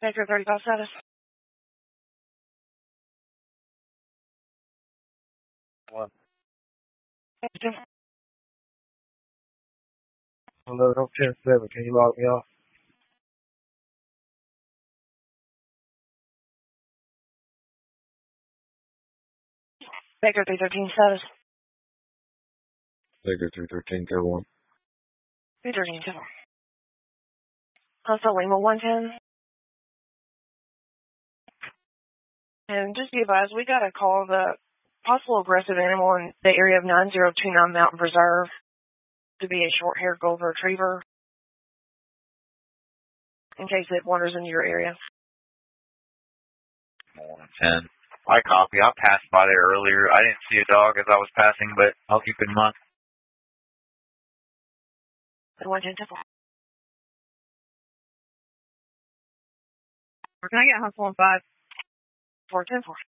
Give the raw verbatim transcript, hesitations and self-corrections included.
Baker thirty-five status. One. Two. Hello, I'm ten seven. Can you log me off? Baker three thirteen status. Baker three thirteen, go one. three thirteen, two. Hostile Lima one ten. And just be advised, we got a call of a possible aggressive animal in the area of nine zero two nine Mountain Preserve to be a short-haired golden retriever in case it wanders into your area. one ten. I copy. I passed by there earlier. I didn't see a dog as I was passing, but I'll keep it in mind. one ten, two. Can I get hustle on five? four ten four.